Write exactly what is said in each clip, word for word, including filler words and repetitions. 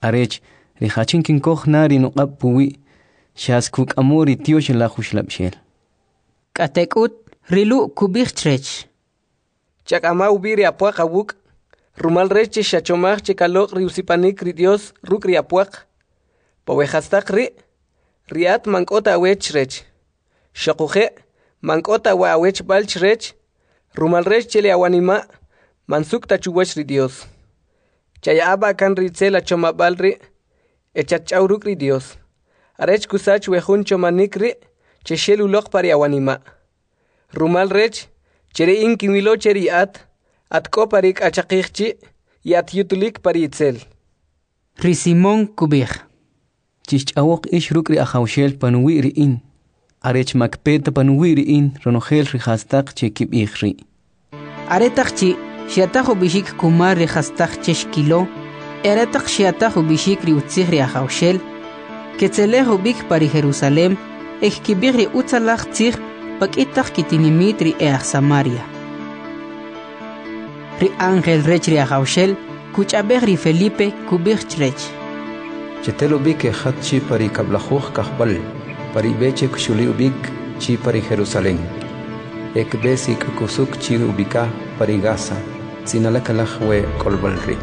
arech rihachin kinkoj nari noqab puwi shas kuk amori tiosh la khuslabshel katekut rilu kubich trech chakama ubiri apuaq awuk rumal reche shachomaj chekaloq riusipanik ri Dios ruk ri apuaq powejastaq ri riat mankota awech rech shaquje mankota wa awech balch rech rumal rech chele awanima mansuk tachuwech ri Dios chayaba kan ri tsela chomabal ri echachau ruk ri Dios arech kusach wejun chomanik ri cheshelu loq pari awanima rumal rech chere inkiwilo cheri at at koparik achaqixchi yat yutulik pari itzel ri Simón kubich chichawok ish rukri ahawshel panuwi ri in arech makpeta panuwi ri in ronogel ri hastaq chekib ikhri aretaq chi shiatajo bishik kumar ri hastaq cheshkilo aretaq shiatajo bishik ri utzig ri ahawshel ketzelejo bik pari Jerusalem ekibig ri utzalach tzig pakitaq kitinimit ri each Samaria ri ángel rech ri ahawshel kuchabeg ri Felipe kubich rech Chetelo bik hat chi pari kablajuj kahbal pari beche kushuli ubik chi pari Jerusalén ek besi kusuk chi ubika pari Gaza sinalakalaj we kolbal ri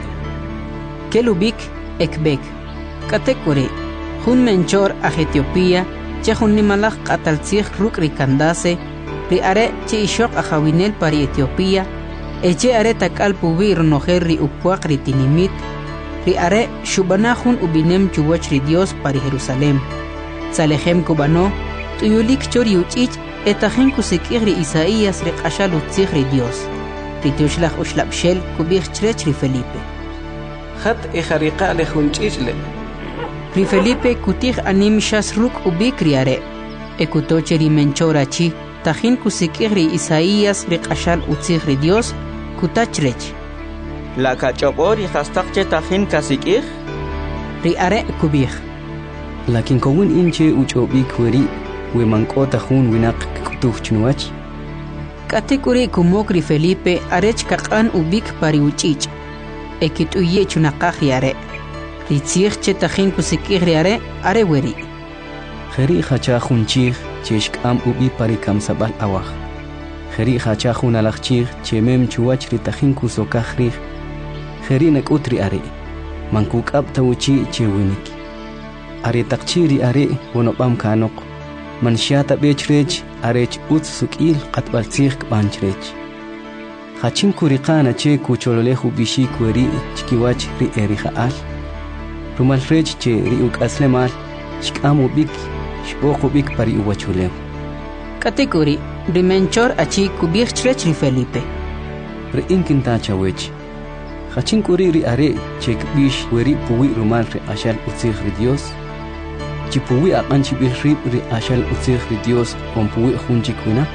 kelubik ekbek katekuri jun menchor a Etiopía che jun nimalaj qataltzig ruk ri kandase ri are che ishok a jawinel pari Etiopía eche are takal pubi ronojer ri upuaq ri tinimit ri are shubanahun ubinem chuwach ri Dios pari Jerusalem salehem kubano tuyulik chori uchich etajen kusikir ri Isaías ri qashal utzig ri Dios ri tioshlach ushlabshel kubich chrech ri Felipe hat ejariqa le junchichle ri Felipe kutig anim shas ruk ubik ri are ekutoche ri menchora chi tajin kusikir ri Isaías ri qashal utzig ri Dios kutachrech la kachopori hastaqche tajin kasikir ri are kubich lakin kowin inche uchobi kweri we mankota jun winaq kutuj chnuach katekuri kumokri Felipe arech kaqan ubik pari uchich ekituye chunaqaj yare ri tzig che tajin kusikir ri are are weri khari khacha junchig cheshkam ubi pari kamsabal awaj khari khacha jun alachchig chemem chuwach ri tajin kusokajri khari nakutri are mankuk abtawchi chewinik are taqchiri are wonobam kanok man shata bechrech arech utz sukil qatbaltzig banchrech khachin kuriqana che kuchololehu bishi kweri chkiwach ri erihaal rumal rech che ri ukaslemal shkamu bik shboqu bik pari uwachulew katekuri rimenchor achi kubich chrech ri Felipe ri inkinta chawech khachin kuri ri are che bish weri puwi rumal ri ashal utzig ri Dios chipuwi aqanchi bihri ri ashal utzig ri Dios pompuwi junchi kunak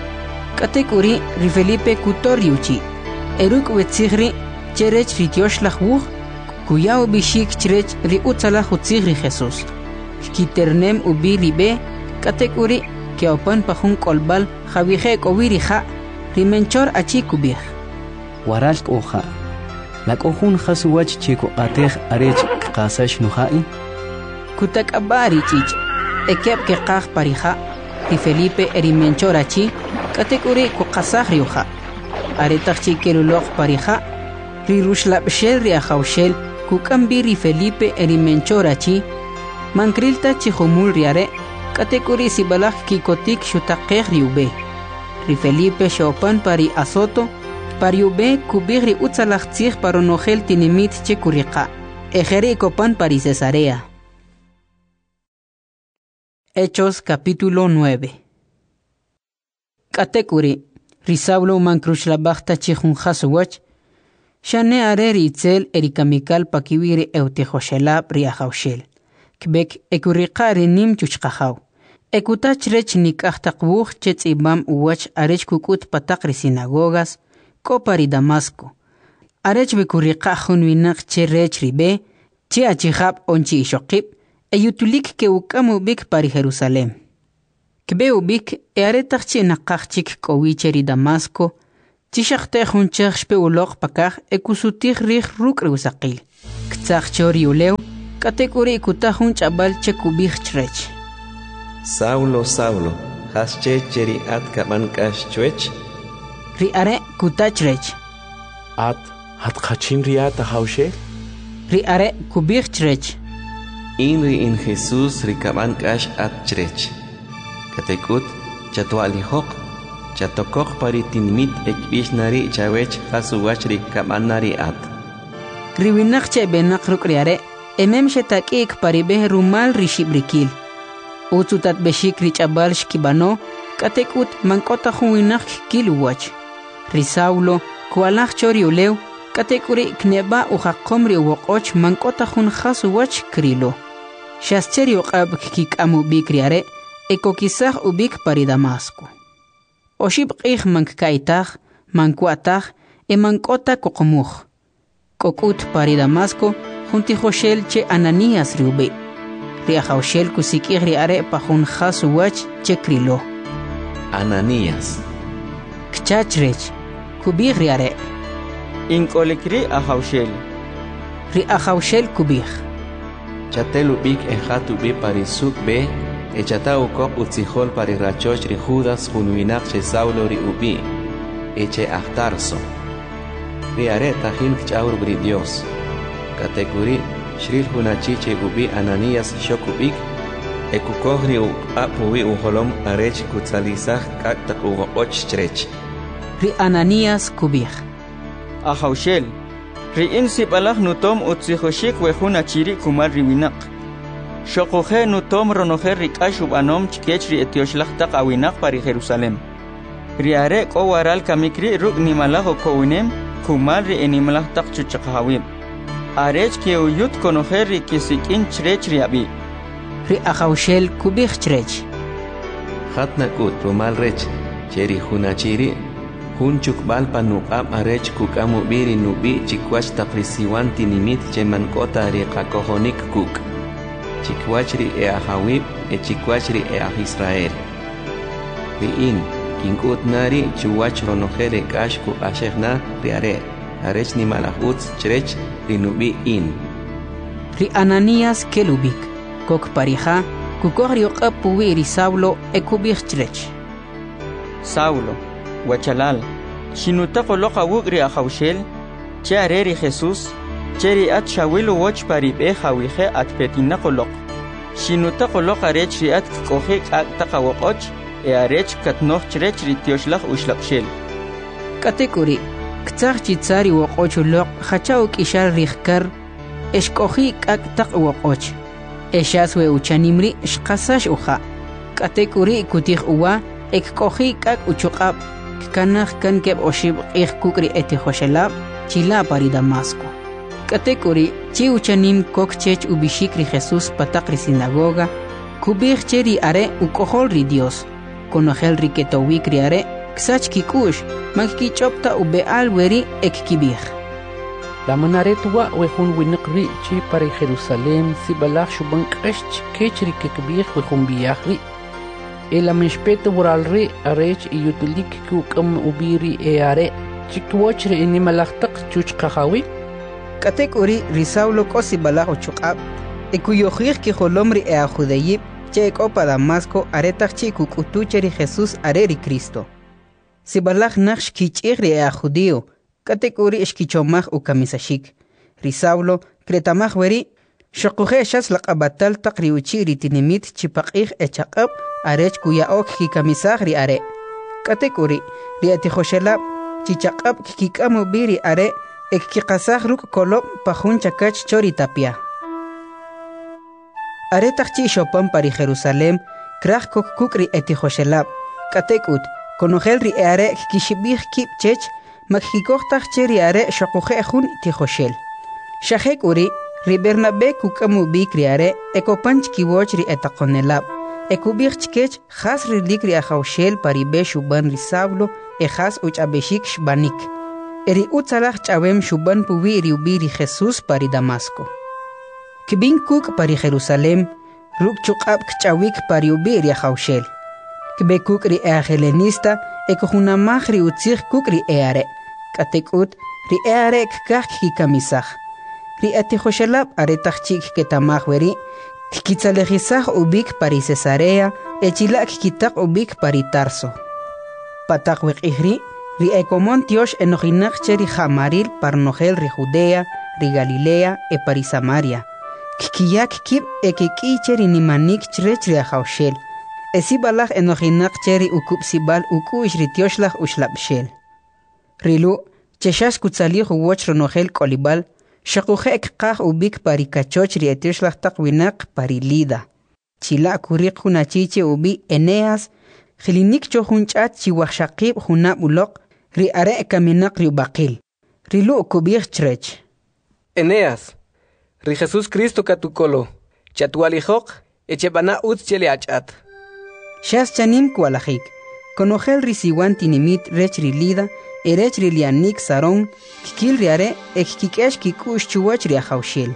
katekuri ri Felipe kutoriuchi eruk wetzigri cherech ri tioshlahu kuyaw bishik cherech ri utzala utzig ri Jesus kiternem ubi ribe katekuri keopan pajun kolbal javije kowiri ja rimenchor achi kubih waral oja la kohun khasuwach chiko qatej arech qasash nuhai kutak abari chich ekep ke qaj parija ri Felipe erimenchor achi katekuri ku qasaj riuja aretaq chikeluloq parija ri rushlabshel ri ahawshel ku kambi ri Felipe erimenchor achi mankrilta chihumul riare katekuri sibalaj kikotik shutaqej riube ri Felipe shopan pari azoto pariube kubigri utzalaj tzig paronogel tinimit chekuriqa ejeri kopan pari Cesarea. Hechos capítulo nueve. Katekuri risablo mankruchlabachta chihun haswach shane areri itzel erikamikal pakiwiri eutejoshelab riahawshel kbek ekuriqari nim chuchqahaw ekutach rech nikaqtaqbuj chetzibam uwach arech kukut pataqri sinagogas kopari Damasco arech bekuriqa junwinaq che rech ribe che achihab onchi ishoqib eyutulik ke ukamu bik pari Jerusalem kbe ubik earetaq che naqaqchik kowicheri Damasco chishaqte junchaq shpe uloq pakaj ekusutig rij ruk usaqil ktzaq chori ulew katekuri kutahun chabal chekubih chrech. Saulo, Saulo, hasche cheri at kaman kash chwech? Ri are kutachrech. At hat khachim riata haushe? Ri are kubih chrech. Inri in Jesus rikaban kash at chrech. Katekut chatuali hok. Chatokok paritinmit ekbish nari chawech hasuwach rikaban nari at. Riwinak che benak rukriare. Emem shetak ik paribeh rumal rishibrikil. Utsutat beshik richabal shkibano. Katekut mankota huinak kiluwach. Risaulo kualach choriuleu. Katekuri kneba uhakomri wokoch mankota hun hasuwach krilo. Shascheri uqab kik amu bikriare. Ekokisach ubik pari Damasco. Oshib qih mankkaitach, mankuatach, e mankota kokomuch. Kokut pari Damasco, junti Joshel che Ananías riube. Ria Joshel kusikir riare pahun hasuwach che krilo. Ananías. Kchachrech, kubir riare. Inkolikri a Joshel. Ria Joshel kubir. Chatelubik ejatubi parisuk be. Echata ukok utzihol pari rachoch ri Judas hunuinak che Saulo ri ubi. Eche achtarso. Riare tajin kchaur bri Dios. Katekuri shril hunachiche ubi Ananías shokubik. Ekukogri u apuwi uholom arech kutzalizach kaktak ugoch chrech. Ri Ananías kubir. A Joshel. Ri insipalach nutom utzihoshik wehuna chiri kumar riwinak. Shokoje nutom ronoje rikashub anom chkechri etioshlachtaq awinak pari Jerusalem. Riare ko waral kamikri ruk nimalago kowinem kumal ri enimalachtaq chuchaqhawim. Arech ke uyut konoje rikisikin chrech riabi. Ri Joshel kubih chrech. Hatnakut rumal rech cheri hunachiri hunchuk balpa nuqam arech kukamu biri nubi chikwach taprisiwanti nimit chemankota riqakohonik kuk. Chikwachri e ahawib e chikwachri e ah Israel. Riin, kinkut nari chuwach ronojere kashku ashegna riare. Arech ni malahuts chrech rinubi in. Ri Ananías kelubik. Kok parija, kukogri oqapuwi ri Saulo e kubih chrech. Saulo, wachalal, shinutako loqa wugri a Joshel, che areri Jesus, cheri at shawilu watch paribe hawije at petinakolok. Shinutakolok arech riat kohek at takawokoch, e arech katnoch chrech ritioslach ushlakshel. Katekuri, ktsach chitsari wokochulok, hachauk ishar rihkar, eshkohi kak takwokoch. Eshaswe uchanimri shkasash uha. Katekuri kutih uwa, ekkohi kak uchukab, kanach kan keb oshib ich kukri eti Joshelab, chila pari Damasco. Katekuri, chi uchanim kokchech ubishikri Jesus patakri sinagoga, kubir cheri are ukohol ri Dios, konogel riketowikri are, ksach kikush, magkichopta ube alweri ekkibir. La manaretwa wehun winqri chi pari Jerusalem si balach shuban qesh kechri kekbir wehun biyahri. El amishpete buralri arech iyutulik kukam ubiri e are, chikwochri inimalachtak chuchkahawi. Katekuri risaulo kosi balach uchukab, ekuyojir ki holomri e ajudeyib, che ekopa Damasco aretach chi kukutucheri Jesus areri Cristo. Si balach naksh kichigri e ajudio, katekuri eshkichomach ukamisashik. Risaulo, kretamach weri, shokuje shas laqabatal takri uchiri tinimit chipaqih echaqab, arech kuyaok kikamisagri are. Katekuri, riati Joshelab, chichaqab kikamu biri are, ekkikasag ruk kolop pahun chakach chori tapia. Aretach chi shopan pari Jerusalem, krach kok kukri eti Joshelab, katekut, konogelri eare kishibih kip chech, makhikochtach cheri are shokuje hun ti Joshel. Shahek uri, ri Bernabe kukamu bikri are, ekopanch kiwochri etakonelab, ekubih chkech khas rilikri a Joshel pari be shuban risablo, e khas uchabeshik shbanik. Eri utzalach chawem shuban puwi riubiri Jesus pari Damasco. Kibin kuk pari Jerusalem, ruk chukab kchawik pari ubiri a Joshel. Kibe kuk ri e helenista, ekohunamach ri utzich kuk ri eare. Katekut ri eare kkak kikamisach. ri atijoshelab aretaq chik ketamaj weri kitzalejisaj ubik pari Cesarea echila kitaq ubik pari Tarso pataq weq'ijri ri ekomon tiosh enojinaq cheri jamaril parnojel ri Judea ri Galilea e pari Samaria kikiyak kib ekik'i cheri nimanik chrech ri ajawshel esibalaj enojinaq cheri ukup sibal ukush ri tioshlaj ushlabshel rilu cheshash kutsalij uwoch ronojel kolibal shaquje ekqaj ubik pari kachoch ri etioshlaj taq winaq pari Lida chila kuriq junachiche ubi Eneas Jilinik cho junch'at chiwajshaqib junab uloq ri are kaminaq ri ubaqil rilu kubij chrech Eneas ri Jesús Cristo katukolo chatwalijoq echebana utz chele ach'at Shas chanim kualajik konojel ri siwan tinimit rech ri Lida erech ri lianik saron kikil ri are ekkikesh kikush chuwach ri ajawshel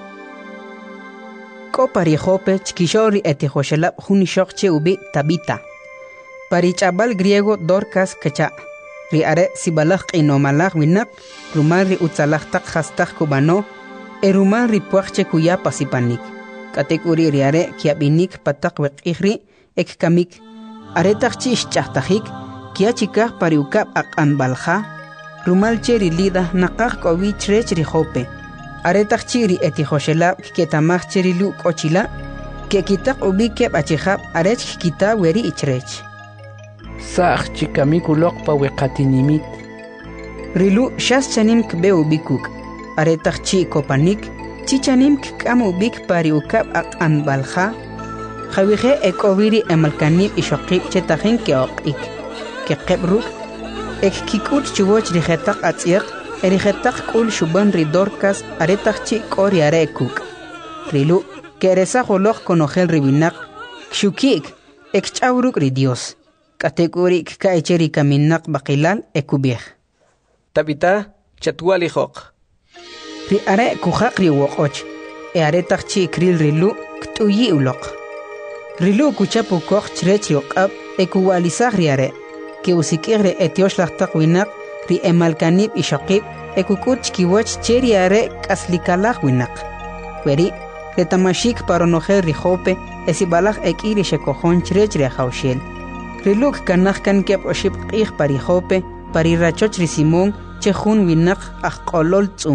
ko pari Jope chkishori etijoshelab junishoq che ubi Tabita pari chabal griego Dorcas kacha ri are sibalaj q'inomalaj winaq rumal ri utzalaj taq jastaj kubano e rumal ri puajche kuya pasipanik katekuri ri are kiabinik pataq weq'ijri ekkamik aretaq chi ixch'ajtajik kiachikaj pari ukab aq'anbalja rumal che ri Lida naqaj k'owi chrech ri Jope aretaq chi ri etijoshelab ketamaj che ri lu k'ochila kekitaq ubi keb achijab arech kita weri ichrech Saq chikamikuloq pa weqatinimit rilu shas chanim kbe ubikuk aretaq chi kopanik chi chanim k'am ubik pari ukab aq'anbalja jawije ek'owiri emalkanib ixoqib chetajin keoq'ik keqebruk ek kik'ut chuwoch ri jetaq atz'iq eri jetaq k'ul xuban ri Dorcas aretaq chi k'ori are kuk rilu keresaj oloq konojel ri winaq kxukik ekch'awruk ri Dios katekuri k'aicheri kaminaq baqilal ekubij Tabita chatwalijoq ri are kujaq ri woq'och e aretaq chi kril rilu kt'uyi uloq rilu kuchapu koq chrech ri oq'ab ekuwalisaj ri are ke usik'ij ri etioxlaj taq winaq ri emalkanib ixoqib ekuk'ut chkiwach che ri are k'aslikalaj winaq weri retamashik paronojel ri Jope esibalaj ek'i ri xekojon chrech ri ajawshel riluk kanaj kan keb oxib q'ij pari Jope pari rachoch ri Simón che jun winaq ajq'olol tz'um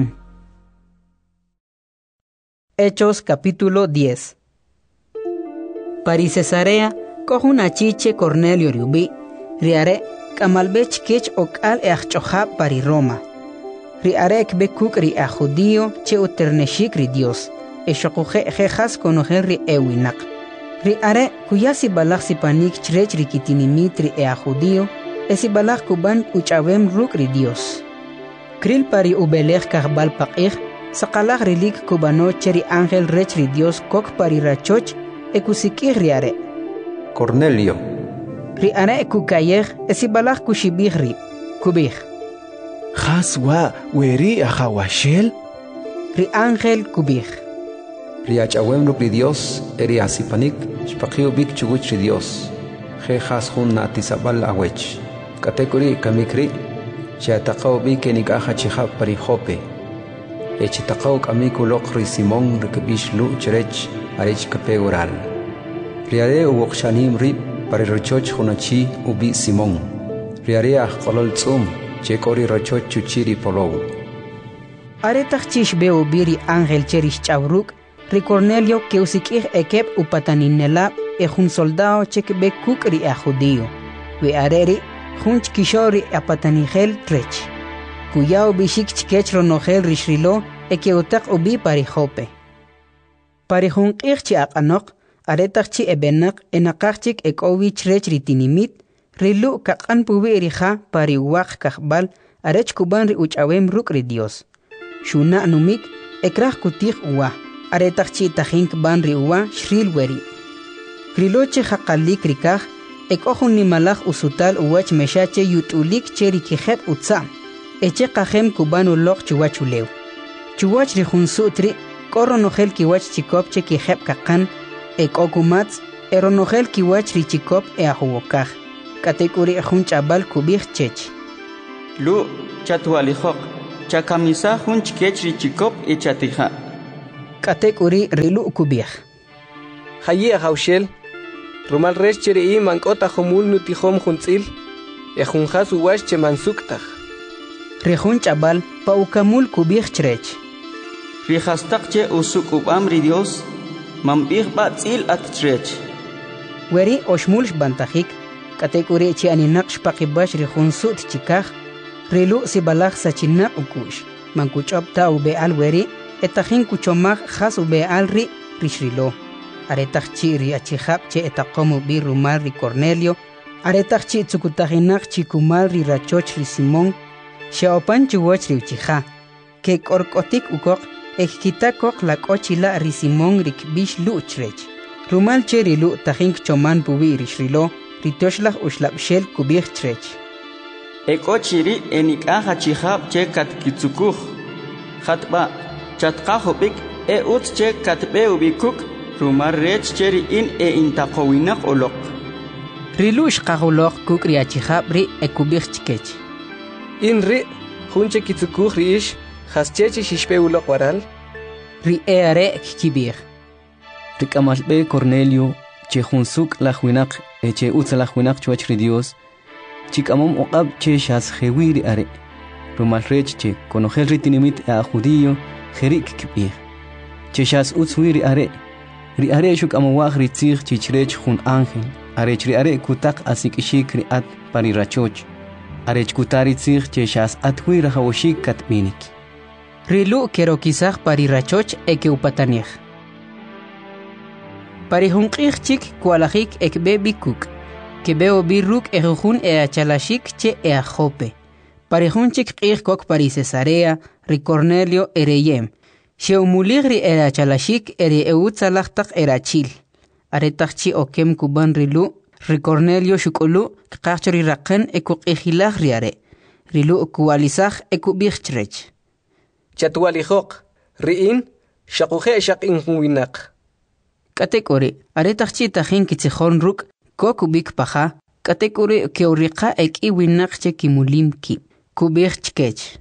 Hechos capítulo diez Pari Cesarea kohun achiche Cornelio riubi ri are k'amalbech kech ok'al e ajch'ojab pari Roma ri are ekbekuk ri a judío che uternexik ri Dios e xoquje jejas konojel ri e winaq ri are kuya sibalaj sipanik chrech ri kitinimit ri e a judío e sibalaj kuban uch'awem ruk' ri Dios kril pari ubelej kajbal paq'ij saqalaj rilik kubano che ri ángel rech ri Dios kok pari rachoch e kusik'ij ri are Cornelio ri are kukayej e sibalaj kuxibij ri kubij Jas wa weri ajawashel ri ángel kubij ri ach'awem ruk' ri Dios eri asipanik xpaqiw bik chuguch ri Dios je jas jun natisabal awech katekuri kamikri xataqaw bik enik'aj achijab pari Jope echitaqaw k'amikuloq ri Simón ri kib'ix lu' chrech arech kape oral ri are uwoqxanim rib pari rachoch junachi ubi Simón ri are ajq'olol tz'um che k'ori rachoch chuchi ri polow aretaq chi xbe ubi ri ángel che ri xch'awruk ri Cornelio ke usik'ij ekeb upataninelab e jun soldado che kbe kuk ri a judío we are ri jun chkixo ri apatanijel trech kuya ubixik chkech ronojel ri xrilo e ke utaq ubi pari Jope pari jun q'ij chi aq'anoq aretaq chi ebenaq enaqaj chik ek'owi chrech ri tinimit ri lu' kaq'an puwi ri ja pari waq kajbal arech kuban ri uch'awem ruk' ri Dios xuna' numik ekraj kutij uwa aretaq chi tajin kban ri uwa xril weri kriloche jaqalik rikaj ek'ojun nimalaj usutal uwach meshache yut'ulik che ri kijeb utza eche qajem kuban uloq chuwach ulew chuwach ri jun su'tri k'oronojel kiwach chikop che kijeb kaqan ek'okumatz eronojel kiwach ri chikop e ajuwokaj katekuri jun ch'abal kubij chech lu chatwalijoq chakamisa jun chikech richikop echatija. Katek uri rilu kubiach. Hayi Haushel, Rumal Rech cheri mankota homul nutihom juntzil, e junjas uwash che mansuktaj. Rejun chabal pa ukamul kubiach chrech. Rijastak che usuk ubam ri Dios, mambich batzil at chrech. Weri oshmulsh bantajik, katek uri chi aninaksh pakibash rejun sut chikaj, rilu si balaj sachina ukush. Mankuchop ta ube al weri, etajin kuchomaj jas ube al ri rishrilo. Aretach chi ri achihab che etakomu bi Rumal ri Cornelio, aretach chi tsukutajinak chi kumal ri rachoch ri Simón, xaopan chuwach ri uchija, ke korkotik ukok, ekkitakok la kochila ri Simón ri kbish luchrech. Rumal che ri lu tajink choman pubi ri shrilo, ri toshlach ushlapshel kubich chrech. Ekochiri enikaja chihab che katkitsukuj, hatba chatkajopik e ut che katbe ubikuk, Rumal Rech cheri in e intakowinak olok. Rilush kagolok kuk ri achihab ri ekubich chikech. In ri, junche kitsukuj riish, haschechi shishpe ulok waral. Ri eare kibir. Rikamalbe Cornelio, che junsuk la huinak, e che utza la huinak chuach ri Dios, chikamom oqab che shas jewiri are. Rumal Rech che konogel ritinimit a judío, jerik kibir. Che shas utzwiri are. Ri are shuk amawag ritzig chichrech jun ángel, arech ri are kutak asikishik ri at parirachoch, arech kutari tzig cheshas athui rahawoshik katminik. Rilu kero kisach parirachoch eke upatanich. Parihunqich chik kualajik ekbe bikuk, kebeo birruk ejujun e achalashik che e ajope. Parihun chik qich kok pari Cesarea, ri Cornelio ereyem. Xeumuligri era chalashik eri eutzalachtak era chil. Aretachchi okem kuban rilu, ri Cornelio shukulu, kachri raqen eku qihilag riare. Rilu kualizach eku bichtrech. Chatualijok, riin, shakuje shakin huinak. Katekori, aretachchi tajin kitzihon ruk, kokubik paja, katekori keuriqa ek iwinakche kimulim ki. Kubichkech.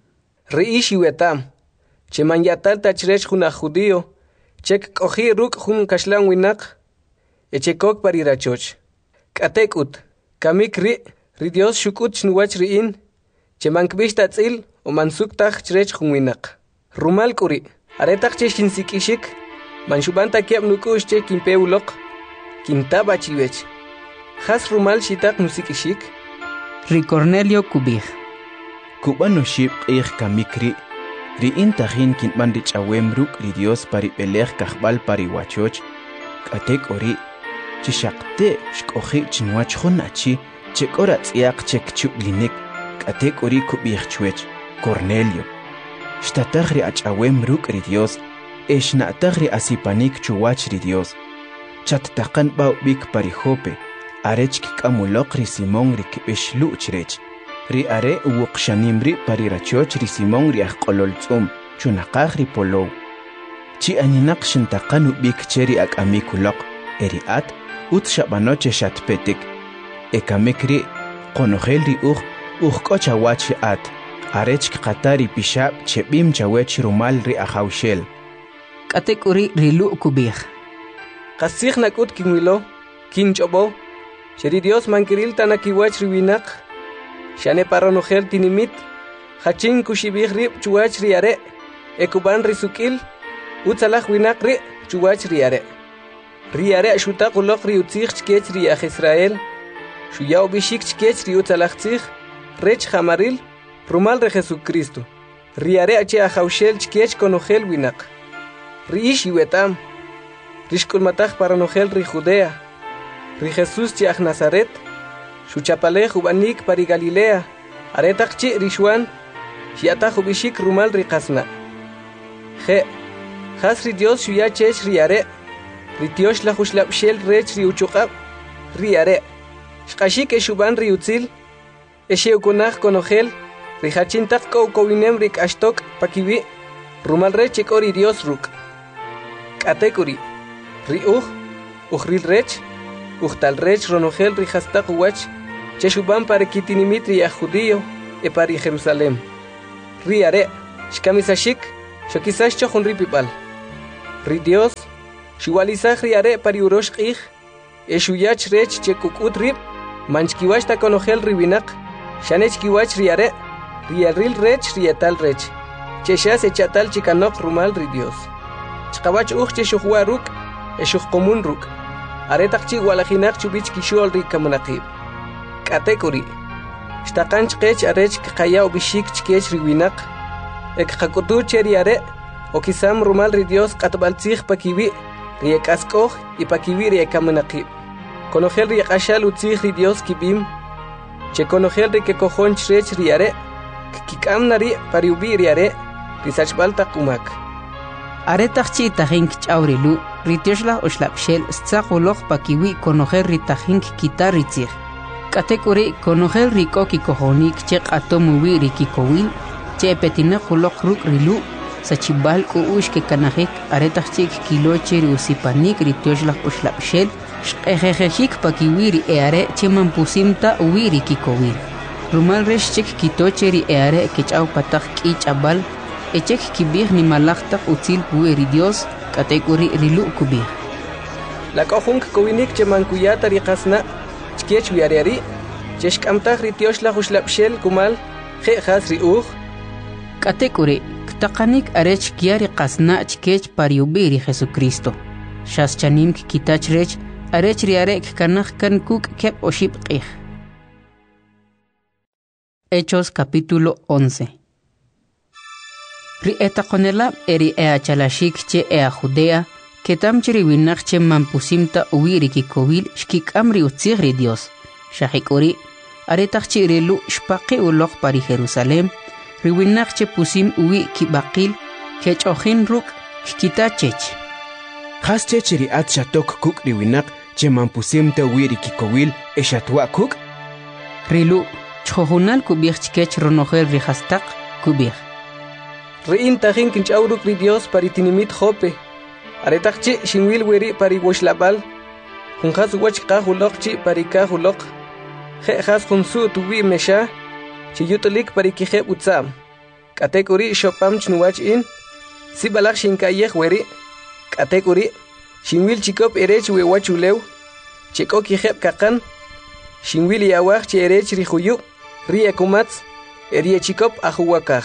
Riish yuetam. Che manyatal tachrech juna judío, chek kohi ruk jun kashlan winak, echekok parirachoch. Katekut, kamik ri, ri Dios shukut chnuwach riin, che mankbish tatzil o mansuktaj chrech jun winak. Rumal kuri, aretak che shinsikishik, manshubanta kiab nukush che kimpe ulok, kintaba chiwech. Has rumal shitak nusikishik? Ri Cornelio kubih. Kubano shib ich kamikri, ri intajin kintman rich awemruk ri Dios pari pelej kahbal pari wachoch, katek ori, chishakte shkohi chinwach honachi, chekora tsiak chek chublinik, katek ori kubih chwech, Cornelio. Shtatagri ach awemruk ri Dios, eshnatagri asipanik chuwach ri Dios. Chattakan bau bik pari hope, arech kikamulok ri Simón ri kibish luchrech. Ri are uwuqshanimri pari rachoch ri Simón ri ajqololtzum, chunaqaj ri polow. Chi aninaq shintaqanu bik cheri ak amikulok, eri at, ut shabanoche shatpetik. Ekamek ri, qonojel ri uj, uj kochawach at, arech qatari pishab chebim chawech Rumal ri Haushel. Katek uri rilu kubih. Qasig nakut kinwilo, kinchobo, cheri Dios mankiril tanakiwach riwinak, Shane paronogel tinimit, hachin kushibih rib chuach riare, ekuban risukil, utzalach winak ri, chuach riare. Riare shutak ulok ri utzich chkech riach Israel, shuyao bishik chkech ri utzalach tzich, rech hamaril, Rumal re Jesucristo. Riare ache a Haushel chkech konogel winak. Riish yuetam, rishkulmatach paronogel ri Judea, ri Jesus chiach Nazaret, Shuchapale jubanik pari Galilea, aretakchi rishuan, shiata jubishik Rumal rikasna. Je, has ri Dios shuyachech riare, ritiosh la hushlapshel rech riuchukab, riare, shkashik eshuban riutzil, esheukunach konogel, rihachintak koukowinem rik ashtok pakibi, Rumal rech ori Dios ruk. Katekuri, riuj, ujril rech, ujtal rech ronogel rihastak uwach, Cheshuban para kitinimitri a judío e para Jerusalén. riare shkamisashik shokisash chohun ripipal ri Dios shuwalisaj riare pariurosh qij eshuyach rech chekukut rip manchkiwash ta konogel riwinak shanech kiwach riare riaril rech rietal rech cheshas echatal chikanok rumal ri Dios chqawach uj cheshuwa ruk eshuj komun ruk aretaq chi walajinak chubich kishol ri kamunaqib katekuri shtaqanch qech arech qaya ubishik chkech riwinak ek qakutu cheriare okisam rumal ri Dios qatbaltzij pakiwi riekaskoj y pakiwi ri kamunaqib konogel ri qashal utzij ri Dios kibim che konogel ri ke kojonch rech riare kikam nari pariubi riare risachbalta kumak aretaqchi tajink chawrilu ritioshla oshlapshel stzaqoloq pakiwi konogel ri tajink kitaritzij katekuri konogel ri koki kojonik che qatomuwi ri kikowil che petina kholoq ruk rilu sachibal ku ushke kanajik aretaqchi kiloche ri usipanik ritioshla oshlapshel shqejejik pakiwi ri eare che mampusimta uwi ri kikowil rumal reshchik kitoche ri eare kechaw patak kichabal echek kibih ni malaktak utzil pueri Dios katekuri rilu kubih la kohunk kowinik che mankuyata ri qasna chkech wiariari cheshkamtaj ri tioshla ushlapshel kumal je khas ri uj katekuri ktaqanik arech kiari qasna chkech pariubiri Jesucristo shas chanim kitach rech arech riarek kanaj kan kuk kep oship qih Hechos capítulo once. Ri etaqonelab eri ea chalashik che ea Judea, ketam chiri winak che mampusimta uwiri kikowil shkik amri utzigri Dios. Shahikori, aretaq che rilu shpaqi ulok pari Jerusalem, ri winak che pusim uwi kibaqil, kech ojin ruk shkita chech. Khas che chiri at shatok kuk ri winak che mampusimta uwiri kikowil eshatwa kuk? Rilu, chojunal kubih chkech ronojel rihastak kubih. Rein tajin kinchawruk ri Dios paritinimit jope. Aretaqchi shinwil weri pari washlabal. Junjas wach qahulokchi pari kahulok. Je has junsu tuwi mesha. Chiyutulik pari kije utsam. Katekuri shopam chnuwach in. Si balak shinkayeh weri. Katekuri shinwil chikop erech we wachulew. Chiko kijeb kakan. Shinwil yawach chi erech rihuyu. Rie kumats. Erie chikop ahuwakaj.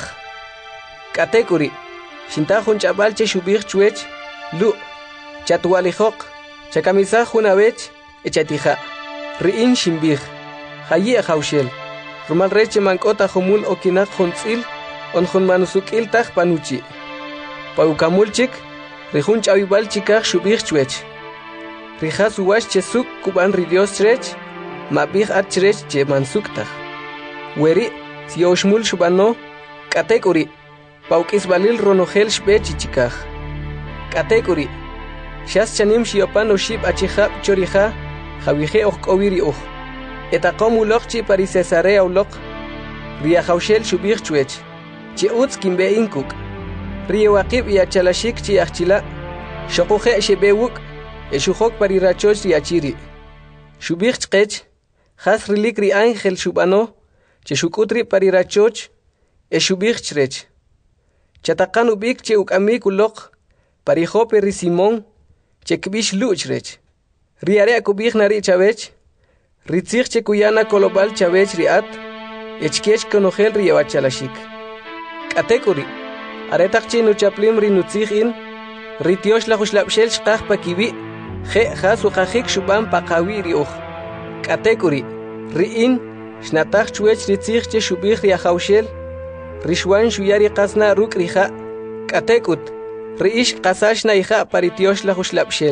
Katekuri shintajun chabal che shubir chuech lu chatwalijok chakamisa junabech echatija riin shimbir hayi haushel rumal reche mankota humul okinak juntzil on jun manusukil taj panuchi paukamulchik rihun chawibal chikaj shubir chuech rijas uwash chesuk kuban ridios chrech mabih at chrech che mansuktaj weri sioshmul shubano katekuri Paukis balil ronogel shbech chikaj. Katekuri. Shas chanim shiopan oshib achihab chorija, javije okowiri uj. Etaqom ulokchi pari Cesarea ulok. Ria haushel shubir chuech. Chi utz kimbe inkuk. Ria waqib y achalashik chi achila. Shokuje shebewuk. Eshuhok pari rachoch riachiri. Shubir chkech. Has rilik ri ángel shubano. Cheshukutri pari rachoch. Eshubir chrech. Chatakan ubik che ukamik ulok, parijope ri Simón, che kbish luchrech. Riare akubik nari chavech, ritzich che kuyana kolobal chavech riat, echkech konogel riawachalashik. Katekuri, aretak che nuchaplim ri nutzich in, ritiosh la hushlapshel shkaj pakibi, je hasu kajik shubam pakawi riuj. Katekuri, riin, shnatach chuech ritzich che shubik riahaushel, Rishwan shuyari qasna ruk rija katekut riish qasashna ija paritiosh la hushlapshel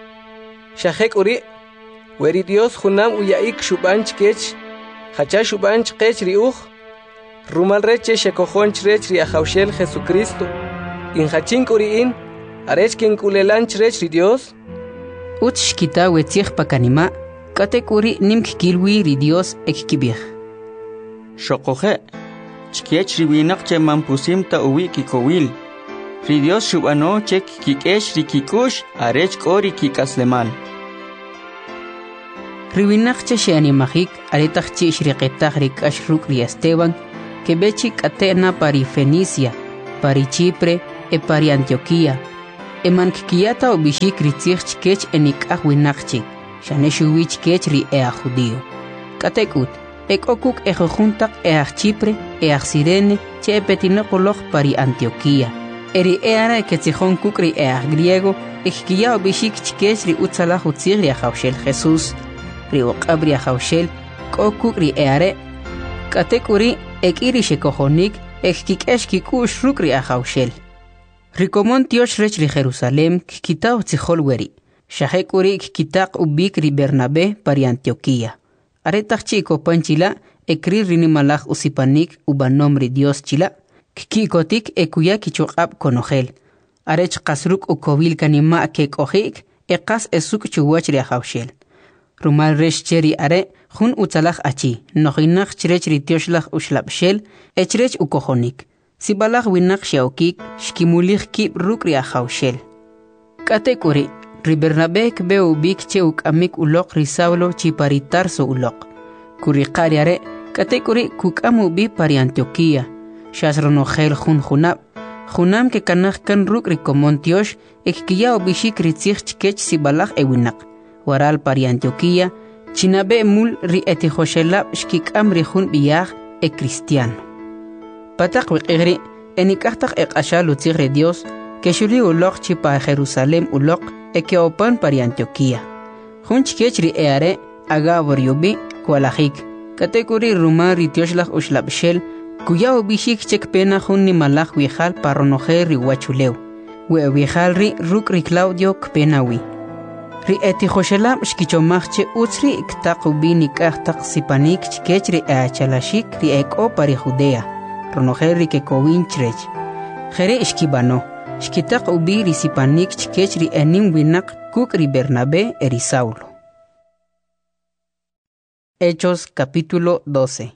shahek uri weri Dios junam uyaik shubanch kech hacha shubanch kech riuj rumal reche shekojonch rech riahaushel Jesucristo in hachink uriin arech ken kulelanch rech ri Dios ut shkita wetzich pakanima katek uri nimk kilwi ri Dios ekkibih shokoje chkech riwinak che mampusimta uwi kikowil. Ri Dios shubano chek kikesh rikikush arech kori kikaslemal. Riwinak che sheanimajik aretach che shriqetach rikash ruk ri Esteban que bechi catena pari Fenicia, pari Chipre, e pari Antioquía. E mankikiyata o bishik ritzich chikech enik ahwinakchik, shaneshuwich kech ri ea judío. Katekut, ek okuk ejojuntak each Chipre, each Sirene, che epetinokolog pari Antioquía. Eri eara eketzijon kuk ri each griego, ekkiya o bishik chikech ri utzala jutzir ri ajaushel Jesús, ri oqab ri ajaushel, kokuk ri eare. Katekuri ek iri shekojonik, ek kikush ruk ri ajaushel. Rikomon tiosh rech ri Jerusalem kikita utzijol weri. Shahekuri kikitak ubik ri Bernabé pari Antioquía. Aretach chiko panchila ekri rinimalaj usipanik ubanom ri Dios chila. Kikikotik ekuya kichokab konogel. Arech kasruk ukovil kanima kek ojik ekas esuk chuwach ri ajaushel. Rumal resh cheri are jun utzalaj achi. Nojinach chrech ri tioshlaj ushlapshel echrech ukojonik. Sibalaj winak shaokik shkimulich kip ruk ri ajaushel. Katekuri ri Bernabé kbe ubik che ukamik ulok ri Saulo chi pari Tarso ulok. Kuri qariare katekuri kukam ubi pari Antioquía. Shasronogel jun junab. Junam ke kanaj kan ruk ri Komontiosh ekkiya ubishik ritzich chkech sibalaj ewinak. Waral pari Antioquía chinabe mul ri etijoshelab shkikam ri jun biyaj e cristiano. Patak wiqigri enikahtak eqashal utzigre Dios que shuli ulok chi pa Jerusalem ulok e que opan pari Antioquía. Jun chkechri eare agabor yubi kualajik. Katekuri rumar ri tioshlaj ushlabshel kuya ubishik chek pena jun ni malaj wijal paronoje ri huachuleu. We wijal ri ruk ri Claudio kpenawi. Ri etijoshelab shkichomachche utzri iktak ubi nikahtak sipanik chkechri eachalashik ri eko pari Judea. Ronojerri que covintrech. Jere ishkibano. Shkitak ubi risipanik chkechri enim winak kukri Bernabé eri Saulo. Hechos capítulo doce.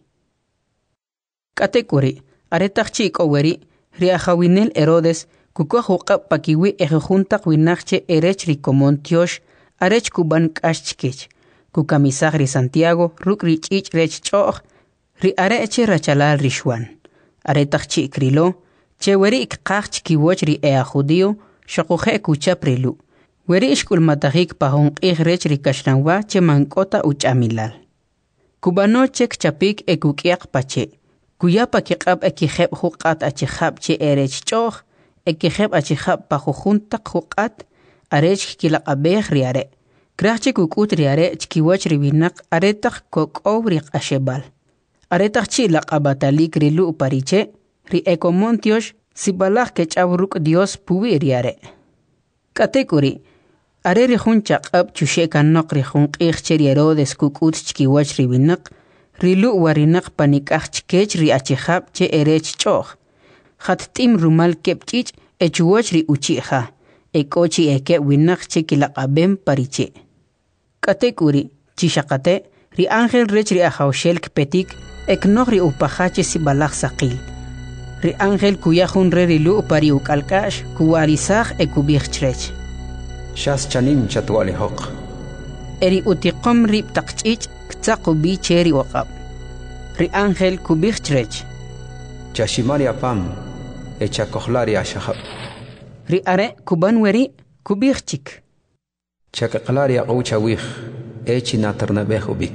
Katekuri, aretach chik oweri, riajawinel Herodes, kukojuqa pakiwi ejejuntak winakche erech rikomontiosh, arech kuban kashchkech, kukamisagri Santiago, rukri chich rech choch, ri areche rachalal rishwan. Aretach chi krilo, che weri ikqach kiwoch ri ea judío, shokuje kucha prilu. Weri ishkul matahik pahon ihrech ri kashnanwa che mankota uchamilal. Kubano chek chapik ekukiak pache. Kuyapa kiqab ekiheb huqat achihab che erech choch, ekiheb achihab pahujuntak huqat, arech kilaqabeh riare. Krachche kukut riare chkiwoch ri winak aretach kokow ri ashebal. Aretach chi laqabatalik rilu pariche, ri ekomontiosh sibalaj ke chavruk Dios puwi riare. Katekuri, are ri jun chaqab chushekan nok ri jun qixche ri Herodes kukut chkiwach ri winak, rilu warinak panikach chkech ri achihab che erech choch. Khat tim rumal kepchich echuwach ri uchiha, ekochi eke winak che kilaqabem pariche. Katekuri, chishakate, ri ángel rech ri ajaushel kpetik, ek nog ri upahache si balak sakil. Ri ángel kuya jun re rilu pari ukalkash kuwarisaj e kubich chrech. Shas chanim chatuali hoq. Eri utiqom ri ptakchich ktsaku bi cheri waqab. Ri ángel kubich chrech. Chashimari apam e chakohlari ashahab. Ri are kuban weri kubich chik. Chakaklari aqouchawih e chinatarnabeh ubik.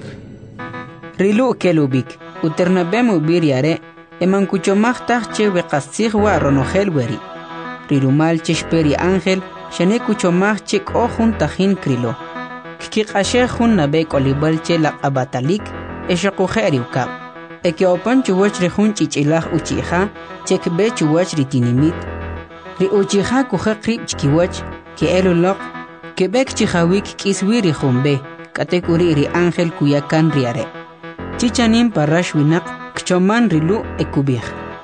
Rilu kelubik, uternabem ubiriare, eman kuchomachtaj che weqastzig wa ronogel weri. Rirumal cheshperi ángel, shane kuchomach che kohun tajin krilo. Kikashe jun nabe kolibal che la abatalik, eshokujeri ukab. Eke opan chuwach rejun chichilaj uchiha, chekbe chuwach ritinimit. Ri uchiha kuja krip chkiwach, ke elulok, kebek chihawik kiswiri jumbe, katekuri ri ángel kuyakan riare. Chichanim parash winak kchoman rilu ekubih.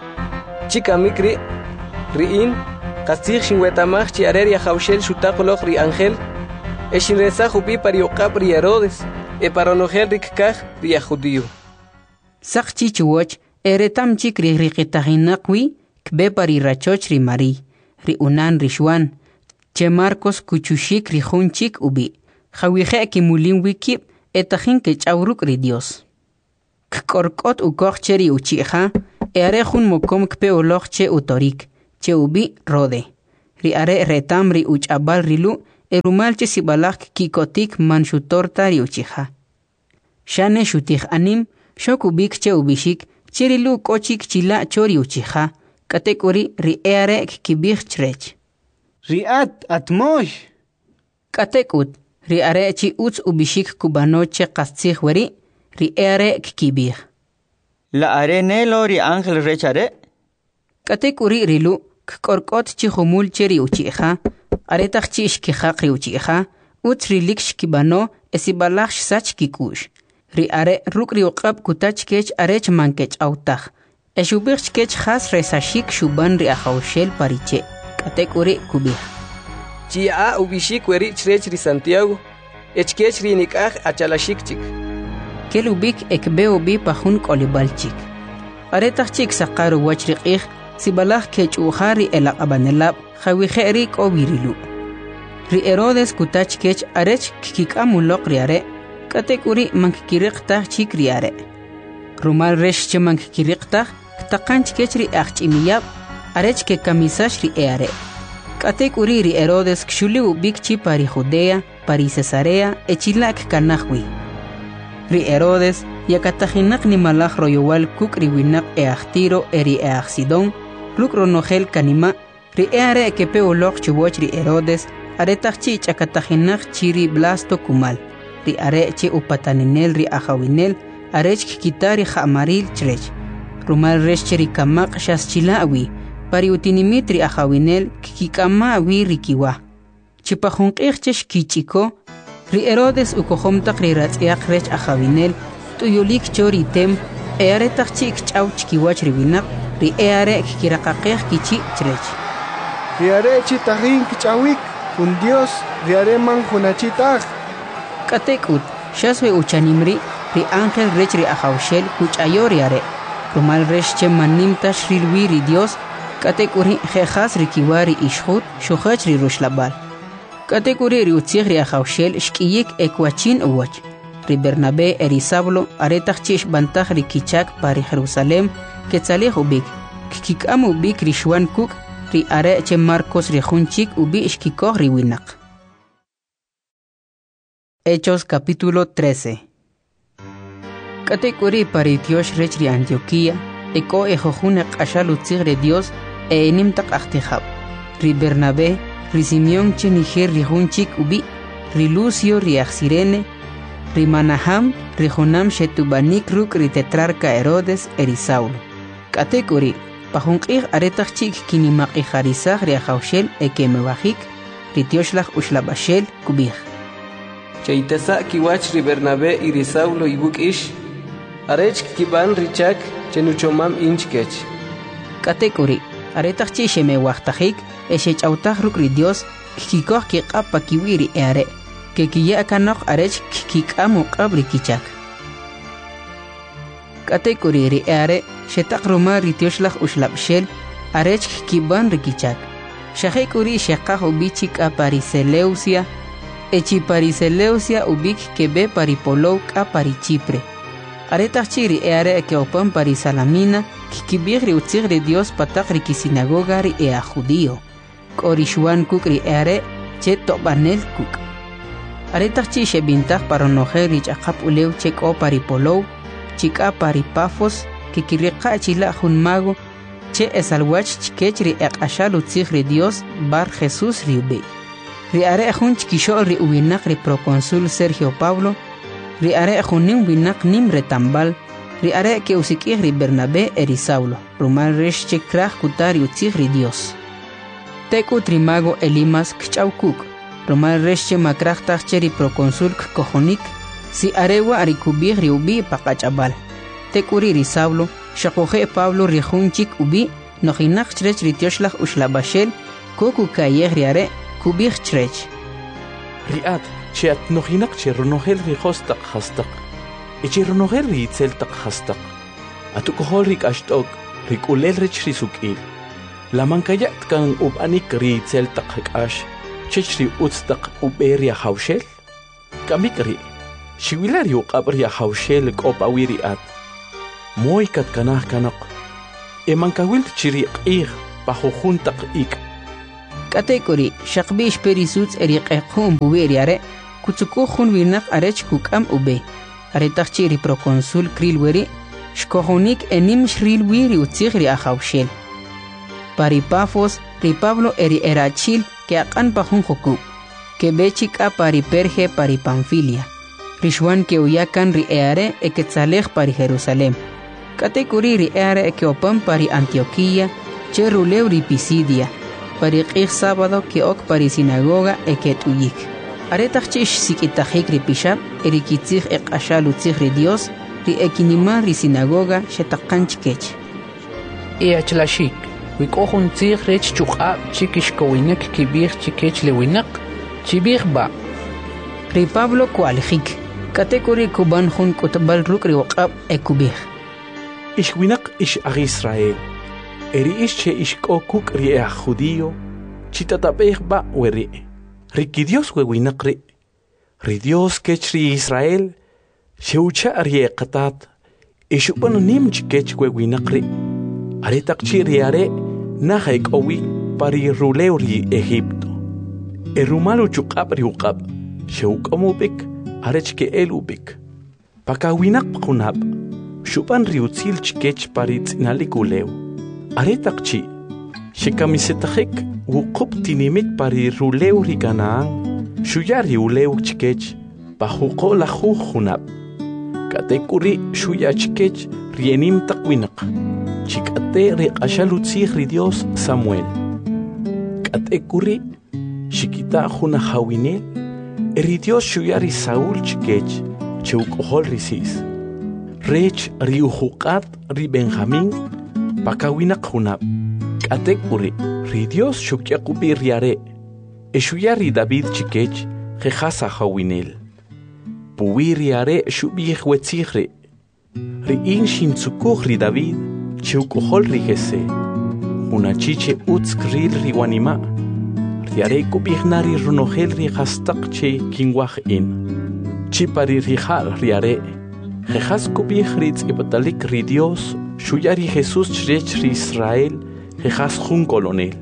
Chika mikri riin qastig shinwetamach chi arer ya haushel shutaqoloq ri ángel eshin reza jubi pari uqab ri Herodes e paronogel rikkaj ri judío. Saq chichuoch eretam chik ri riqitahinaqwi kbe pari rachoch ri Mari ri unan ri Juan che Marcos kuchushik ri junchik ubi. Jawije kimulin wikib etajin ke chawruk ri Dios. kkorkot ukoj cheri uchiha e are jun mokom kpe oloj che utorik che ubi rode ri are retam ri uchabal rilu erumal che sibalak kikotik manshutorta ri uchiha shane shutih anim shokubik che ubishik cherilu kochik chila chori uchiha katekori ri are kibich chrech riat atmosh katekut ri are chi uts ubishik kubano che qastzih weri ri are kibich la are nelo ri ángel rechare katekuri rilu kkorkot chi humul cheri uchiha are tachi ishkihaq ri uchiha uts rilik shkibano esibalach sach kikush ri are rukri uqab kutach kech arech mankech autach eshubich kech khas resashik shuban ri ahaushel pariche katekuri kubih chia ubishik weri chrech ri Santiago echkech ri nikaj achalashik chik kelubik ekbeo bi pahun kolibalchik are tachik saqaru wachriqih sibalach kech uhari elaqabanelab khawijeri kobirilu ri Herodes kutach kech arech kikikamuloq ri are katekuri mankikiriqtah chik ri are rumal resh che mankikiriqtah taqanch kech ri achimiyab arech ke kamisash ri are katekuri ri Herodes kshuli ubik chi pari Judea pari Cesarea echilak kanahwi ri Herodes yakatajinak ni malaj royowal kuk ri winak e achtiro eri e achsidon luk ronogel kanima ri are ke peolok chiwoch ri Herodes aretach chi chakatajinak chiri blasto kumal ri are chi upataninel ri ajawinel arech kitari khamaril chrech rumal resh chiri kamak shaschilaawi pari utinimit ri ajawinel kikama wi rikiwa chipajunqih chesh kichiko ri Herodes ukohomtaq ri ratz'iaq rech ajawinel tuyulik choritem e are taqchik ch'aw chikiwach ri winaq ri e are kikiraqaqej kichi chrech ri are chi tajin kich'awik un Dios ri are man junachitaq katekut shaswe uchanimri ri ángel rech ri ajawshel kuch'ayo ri are rumal resh che manimta shrilwi ri Dios katekuri jejas ri kiwari ishhut shukhach ri rushlabal katekuri ri utzig ri ajawshel shkiyik ekwachin uwach ri Bernabé eri Saulo aretach chish bantag ri kichak pari Jerusalem ketzalej ubik kikam ubik ri shwan kuk ri are che Marcos ri junchik ubi ishkikoj ri winaq Hechos capítulo trece katekuri pari Dios rech ri Antioquía eko ejojune qashal utzig ri Dios e inimtaq ahtijab ri Bernabé ri Simeón che niger ri junchik ubi ri Lucio ri Axirene ri Manaham ri Jonam shetubanik ruk ri tetrarca Herodes eri Saulo katekuri pajunqih aretach chik kinimaq ijarizaj ri ajawshel ekemebajik ri Tioshlaj ushlabashel kubij Chaitesa kiwach ri Bernabé y ri Saulo ibuk ish arech kiban richak chenuchomam inchkech katekuri aretach chi shemewajtajik eshech'awtaj ruk ri Dios kikikoj kiq'apa kiwiri e are que kiya kanok arech kikamu qabri kichak katekuri ri are shetaq roma ri Tioshlaj ushlabshel arech kiban ri kichak shahekuri sheqaj ubichik a Pariseleusia echi Pariseleusia ubik kebe paripolou a pari Chipre aretach chiri e are ke opan Parisalamina kikibig ri utzig ri Dios pataq ri kisinagoga ri e a judío korishwan kuk ri are che tobanel kuk aretach chi shebintaq paronoje ri ch'aqap ulew che k'o paripolou chik'a paripafos kikiriqa chila jun mago che esalwach chikech ri eq'axal utzig ri Dios bar Jesús ri ubi ri are jun chkixol ri uwinaq ri proconsul Sergio Pablo ri are junin winaq nim retambal ri are ke usik'ij ri Bernabé eri Saulo rumal resh che kraj kutar ri utzig ri Dios tekut ri mago Elimas kch'aw kuk rumal resh che makrajtaj che ri proconsul kojonik si arewa ari kubij ri ubi paqach'abal tekuri ri Saulo shaqoje Pablo ri junchik ubi nojinaq chrech ri Tioshlaj ushlabashel koku kayej ri are kubij chrech riat che at nojinak che ronogel ri hostaq hastaq ichi ronogel ri itzeltaq hastaq atukohol ri kashtok ri kulel rech ri sukil la mankayat kan ubanik ri itzeltaq hakash chech ri utstaq uberia hawshel kamik ri shiwilar yu qabri hawshel kopawiri at Moy kat kanah kanok. Eman kawil chiri q'ij bajo junta q'ik. Kategori shaqbish perisuts eriqeqhum buberiare kutsukuhun winak arech kukam ube. Aretachiri proconsul krilweri shkohonik enim shril wiri utzigri ahawshel. Paripafos ri Pablo eri erachil que akan pahun joku. Que bechika pari Perge pari Panfilia. Rishwan que uyakan ri eare e quetzalej pari Jerusalem. Kategori ri eare e que opan pari Antioquía, che ruleu ri Pisidia. Pari qij sábado que ok pari sinagoga e que tuyik. Aretachchish sikitajik ri pishab eri kitzig e qashalu tzig ri Dios ri ekinima ri sinagoga shetakanchkech. E achlashik, wikohun tzig rech chukab chikishkowinek kibir chikech lewinak, chibir ba. Ri Pablo kualijik, kategori kuban hun kutabal ruk ri waqab e kubir. Ish winak ish ag Israel. Eri ish che ish kokuk ri e judío, chitatabeh ba weri. Riki Dios we winak ri. Ri Dios kech ri Israel, sheucha ri e qatat, ish upan nim chikech we winak ri. Aretak chi ri are, nahaik owi pari ruleu ri Egipto. E rumalu chukab ri uqab, sheuk omubik, arech ke el ubik. Paka winak kunab, shupan ri utzil chikech pari tzinalik uleu. Aretak chi, shekamisetajik wuqub tinimit pari ruleu ri Canaán, shuyari uleu chikech, pajuqo la junab. Katekuri shuya chikech rienim takwinak, chikate ri qashalutzig ri Dios Samuel. Katekuri shikita juna hawinel, eri Dios shuyari Saúl chikech, cheukohol risis. Rech ri ujuqat ri Benjamín, pakawinak junab. Katekuri ri Dios shukyakubi riare, eshuyari David chikech, jejasa hawinel. Puwi riare shubih wetzigre, ri in shintzukuh ri David, cheukohol ri Jese. Unachiche utzkril ri wanima, riare kubihnari runogel ri hastak che kingwah in. Chipari ri hal riare, jejas kubih ri tzipatalik ri Dios, shuyari Jesús chrech ri Israel, jejas jun colonel.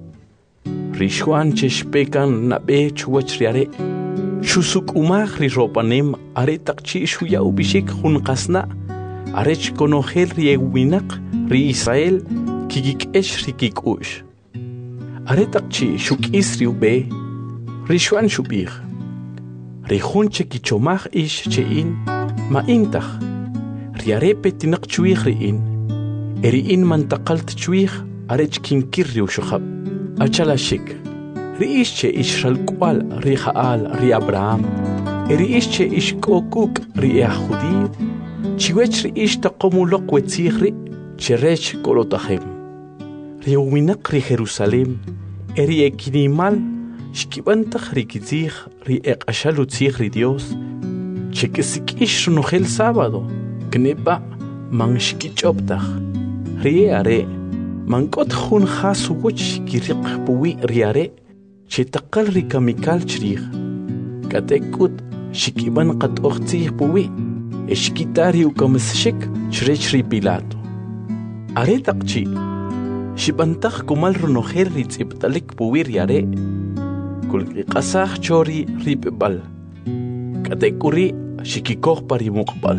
Rishuan cheshpekan nabe chuach riare, shusuk umah ri ropanem aretak chi shuya ubishik jun qasna, arech konogel ri ewinak ri Israel, kigik esh ri kikush. Aretak chi shuk isri ube, rishuan shubih. Rihun che kichomah ish che in, ma intach. Riare petinak chuih ri in. Eri in mantakalt chuih, arech kinkir ri ushukhab. Achala shik. Ri ish che ish ralkwal ri Jaal ri Abraham. Eri ish che ish kokuk ri Yahudi. Chiwech ri ish taqomulok wetzig ri, cherech kolotahem. Ri uwinak ri Jerusalem, eri ekinimal, shkibantach ri kizig ri eqashalutzig ri Dios, chekesik ish runogel sábado, kneba man shkichoptach. Ri are, man kot jun jasuwuch kiriq puwi ri are, chetakal ri kamikal chrig. Katekut shikiban qat oqtzig puwi, eshkitari ukamsshik chrech ri Pilato. Are takchi, shibantach kumal runogel ri tziptalik puwi ri are, kulki qasaj chori ri pebal. Katekuri shikikoh pari muqbal.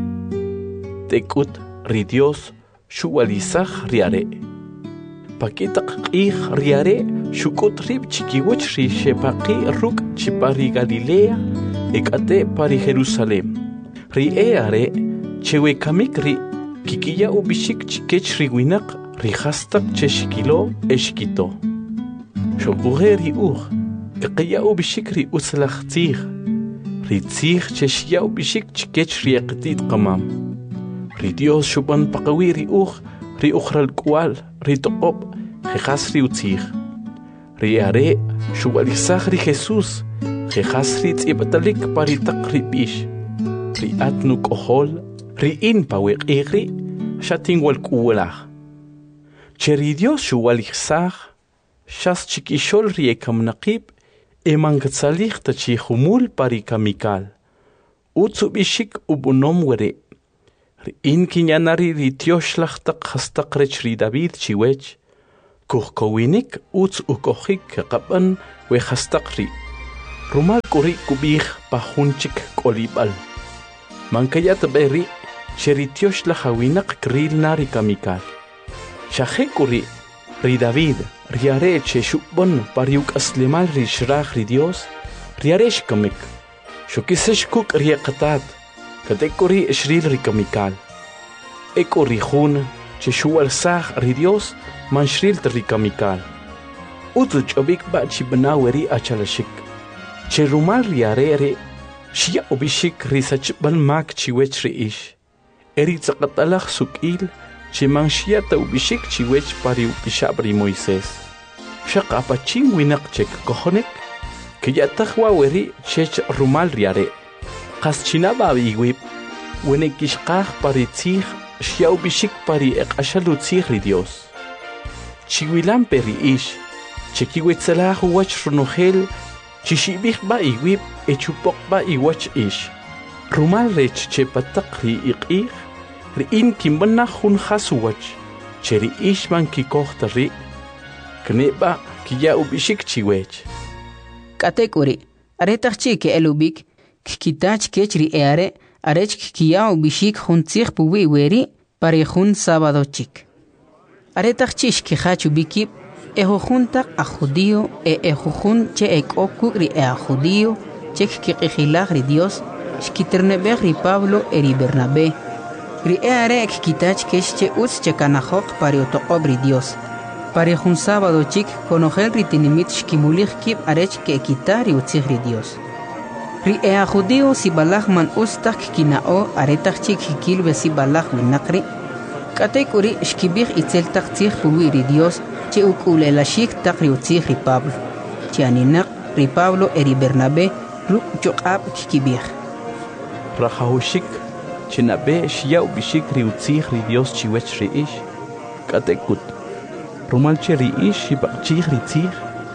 Tekut ri Dios shuwalizaj ri are. Pakitak q'ij ri are shukut rib chikiwach ri shepaqi ruk chipari Galilea ekate pari Jerusalem. Ri e are chewe kamik ri kikiya ubishik chikech ri winak ri hastak che shikilo eshkito. Shokuhe ri uj eqiya ubishik ri uslach tzig. Ri tzig che shiya ubishik chikech ri eqtit qamam. Ri Dios shuban paqawi ri uj ri ukhral kwal ri toqob jejas ri utzig. Ri are shubalizaj ri Jesús jejas ri tzipatalik paritak ri bish. Ri atnu kohol ri in pawek igri shatin wal kuwalaj. Che ri Dios shubalizaj shas chikishol ri ekamnaqib eman gatzalich tachi humul pari kamikal. Utsubishik ubunom were. in kinyanari ri tioshlachtaq hastaq rech ri David chiwech kuhkowinik uts ukohik qaban we hastaq ri rumal kuri kubih pahunchik kolibal mankayat beri sheri tioshlahawinaq kril nari kamikal shahe kuri ri David riare che shubon pariuk aslimal ri shrah ri Dios riaresh kamik shokisesh kuk riaqatat katekori shril ri kamikal ekori khun che shual sah ri Dios man shril ri kamikal utu chobik ba chi banaweri achalashik che rumal riare shia obishik ri sachbal mak chi wech ri ish eri tsaqatalakh sukil che man shia ta ubishik chi wech pari upishabri Moises shaq apachin winak chek kohonek que ya tajwa weri chech rumal riare qas chinaba biwib wene kishqaq paritzig shiau bishik pari eqashalu tzig ri Dios chiwilan peri ish chekiwetsalah wach runogel chishibig ba iwib echupok ba iwach ish rumal rech che pataq ri iqig ri in kimbana hun khasuwach cheri ish man kikohtari kneba kiya ubishik chiwech katekuri aretachchi ke elubik kitach kechri eare arech kiya ubishik huntzig puwi weri pare hun sábado chik aretachchi kihachu bikip eho junta a judío e eho jun che ekoku ri a judío chek kiqilag ri Dios shkiternebe ri Pablo eri Bernabé ri eare kitach kechche uts chekanahok pare otobri Dios pare jun sábado chik konogel ri tinimit shkimulig kip arech ke kitari utzig ri Dios ri ea judío si balag man ustak kinao aretach chik kilbe si balag winakri katekuri shkibig itzel taqtzig puwi ri Dios che ukulela shik taqri utzig ri Pablo che aninak ri Pablo eri Bernabé ruk choqab kibig rahahushik chinabe shia ubishik ri utzig ri Dios chiwech ri ish katekut rumal cheri ish shibaqchig ri tzig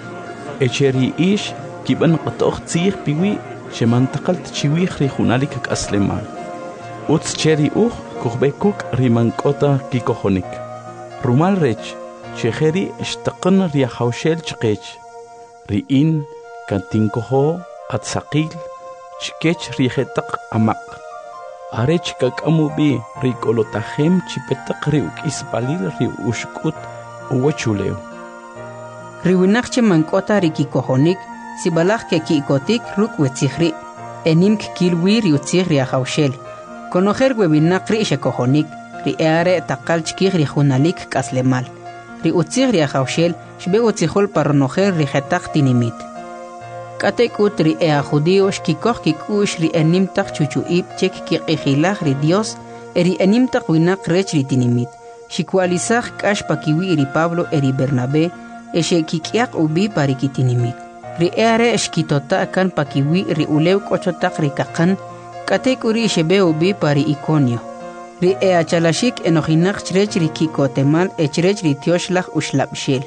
echeri ish kiban qatoq tzig piwi shemantaqal tchiwig ri khunalik aslemal utz cheri uj kukhbekuk ri mankota kikohonik rumal rech cheheri ishtaqan ri hawshel chqech ri in kantinkoho atsaqil chkech ri khetaq amaq arech kakamubi ri kolotahem chipetaq ri ukisbalil ri ushkut uwachuleo riwinaqche mankota ri kikohonik si balag ke kikotik ruk wetzigri enim kilwi ri utzig ri hawshel konoher webinaqri shekohonik ri eare taqal chkig ri khunalik kaslemal ri utzig ri hawshel shbe utzigol parnoher ri khetaq tinimit katekut ri ea judío shkikoh kikush ri enim taq chuchuib chek kiqihilag ri Dios eri enim taq winaq rech ri tinimit shikwalizag kash pakiwi ri Pablo eri Bernabé eshe kikiaq ubi pari kitinimit ri eare shkitota kan pakiwi ri ulew kochotaq ri kaqan katekuri shebe ubi pari Iconio ri ea chalashik enohinaq chrech ri kikotemal echrech ri tioshlag ushlabshel.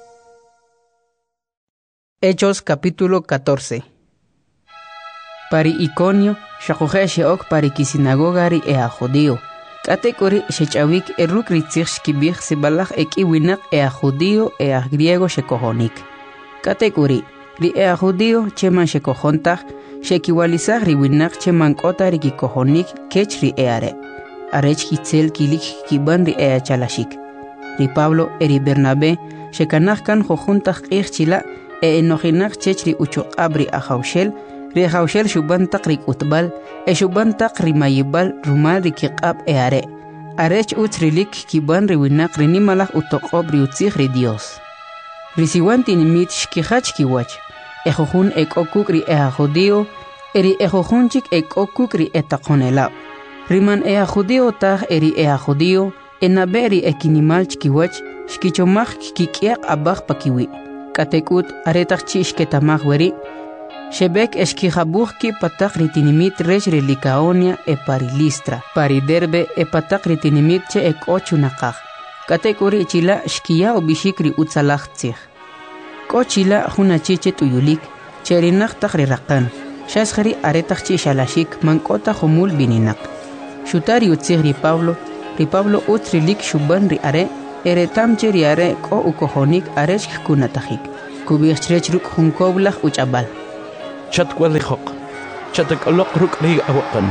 Hechos capítulo catorce. Pari Iconio shakuhe sheok pari kisinagoga ri ea judío katekuri shechawik eruk ritzig shkibig sibalach eki winak ea judío ea griego shekohonik katekuri ri ea judío cheman shekohontag shekiwalizag ri winak cheman kota ri kikohonik kech ri eare arech kitzel kilik kiban ri ea chalashik ri Pablo eri Bernabé shekanag kan jojuntag qirchila e enohinag chech ri uchoqabri ahawshel ri hawshel shuban taqri utbal e shuban taqri mayibal rumal ri kiqab eare arech utrilik kiban ri winak ri nimalak utoqob ri utzig ri Dios risiwan tinimit shkihach kiwach e jojun ekokuk ri ea judío eri e jojunchik ekokuk ri etaqonela riman ea judío tag eri ea judío enaberi ekinimal chkiwach shkichomaj kikiaq abaj pakiwi katekut aretach chishketamaj weri Shebek eskijabuj ki patak ritinimit rech relicaonia e parilistra, pariderbe e patak ritinimit che ek ochu nakaj. Katekuri chila shkia o bishikri utzalachtzig. Ko chila hunachiche tuyulik, cherinak tak rirakan. Shashari aretak chi shalashik mankota humul bininak. Shutari utzig ri Pablo, ri Pablo utri lik shuban ri are, ere tamche ri are ko ukohonik arech kunatajik. Kubirchrech ruk hunkoblach uchabal. Chatkwali hok, chatak alok ruk ri awakan.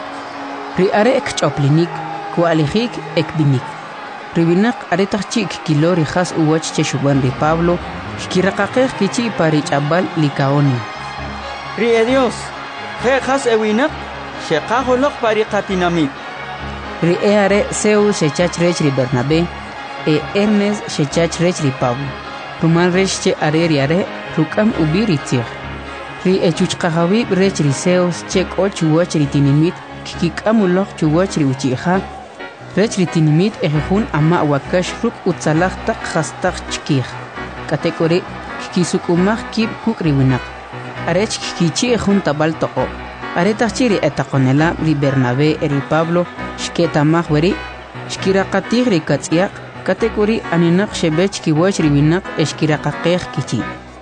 Ri are ek choplinik, kualijik ek binik. Ribinak are tachik kilori has uwach che shuban ri Pablo, shkirakakeh kichi parich abal likaoni. Ri e Dios, he has ewinak, shekajolok pari katinamit. Ri e are Zeus shechach rech ri Bernabé, e Hermes shechach rech ri Pablo. Rumal rech che are ri are, rukam ubiri tzir. Ri e chuchkahawi rech ri Zeus che ko chuwach ri tinimit, kikikam ulok chuwach ri uchiha. Rech ri tinimit ejejun ama wakash ruk utzalach tak hastak chkir. Katekori kikisukumach kib kuk riwinak. Arech kikichi ejun tabal toko. Aretachiri etakonela ri Bernabé eri Pablo shketamach weri shkirakatih ri katsiak. Katekori aninak shebech kiwach riwinak eshkirakakeh kichi.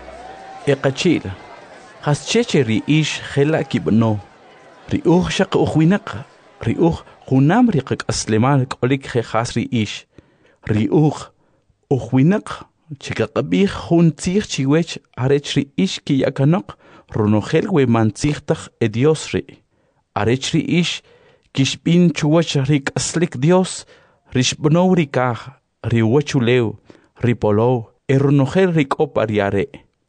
Ekachil, has cheche ri ish hela kibno. Ri uch shak uchwinak, ri uch hunam ri kak asleman kolik he has ri ish. Ri uch uchwinak, chikakabih hun tzir chiwech arech ri ish ki yakanok, runogel we manzichtach e Dios ri. Arech ri ish kishpin chuwach rik aslik Dios, rishbno ri kah, ri wachuleu, ri polo, e runogel rik opariare.